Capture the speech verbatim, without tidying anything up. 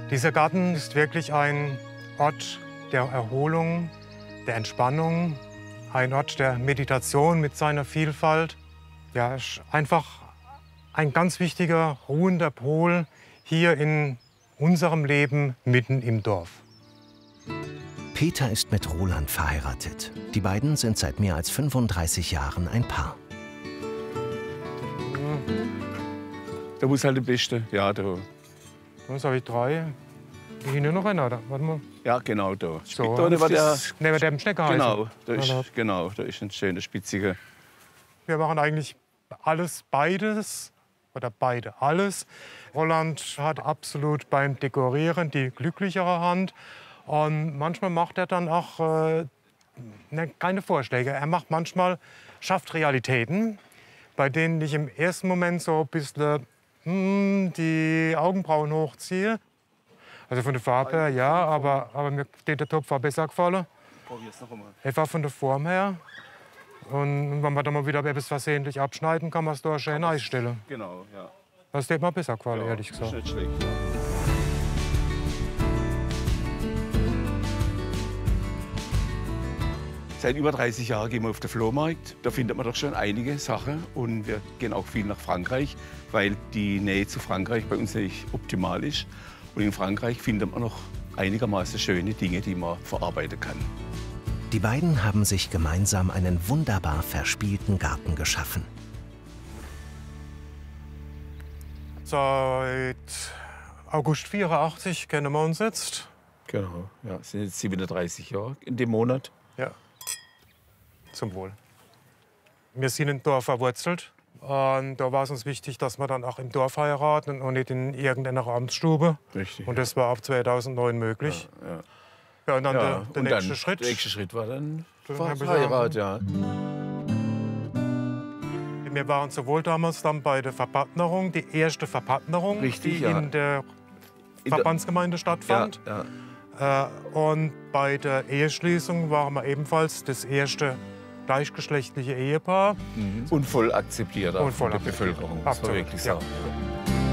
Dieser Garten ist wirklich ein Ort der Erholung, der Entspannung, ein Ort der Meditation mit seiner Vielfalt. Ja, ist einfach ein ganz wichtiger, ruhender Pol hier in unserem Leben mitten im Dorf. Peter ist mit Roland verheiratet. Die beiden sind seit mehr als fünfunddreißig Jahren ein Paar. Da muss halt der Beste, ja, da. Jetzt habe ich drei. Hier nur noch einer, oder? Warte mal. Ja, genau da. So, da, da war der, neben dem Schneckerheißen. genau, da ist, genau, da ist ein schöner spitziger. Wir machen eigentlich alles beides oder beide alles. Roland hat absolut beim Dekorieren die glücklichere Hand. Und manchmal macht er dann auch äh, ne, keine Vorschläge. Er macht manchmal, schafft Realitäten, bei denen ich im ersten Moment so ein bisschen hm, die Augenbrauen hochziehe. Also von der Farbe her, ja, aber, aber mir steht der Topf auch besser gefallen. Etwa von der Form her. Und wenn man dann mal wieder etwas versehentlich abschneiden, kann man es da schön einstellen. Genau, ja. Das hat mir besser gefallen, ja, ehrlich gesagt. Ist nicht schlecht. Seit über dreißig Jahren gehen wir auf den Flohmarkt. Da findet man doch schon einige Sachen. Und wir gehen auch viel nach Frankreich, weil die Nähe zu Frankreich bei uns nicht optimal ist. Und in Frankreich findet man noch einigermaßen schöne Dinge, die man verarbeiten kann. Die beiden haben sich gemeinsam einen wunderbar verspielten Garten geschaffen. Seit August vierundachtzig kennen wir uns jetzt. Genau, ja, es sind jetzt siebenunddreißig Jahre in dem Monat. Ja, zum Wohl. Wir sind im Dorf verwurzelt. Und da war es uns wichtig, dass wir dann auch im Dorf heiraten und nicht in irgendeiner Amtsstube. Richtig. Und das war ab zweitausendneun möglich. Ja, ja. Ja, und dann Ja, der, der und nächste dann, Schritt. Der nächste Schritt war dann Dann war haben wir Heirat, ja. Wir waren sowohl damals dann bei der Verpartnerung, die erste Verpartnerung, Richtig, die ja. in der In der- Verbandsgemeinde stattfand. Ja, ja. Äh, und bei der Eheschließung waren wir ebenfalls das erste gleichgeschlechtliche Ehepaar. Und voll akzeptiert auch Und voll von der akzeptiert. Bevölkerung, muss man Absolut, wirklich ja. sagen.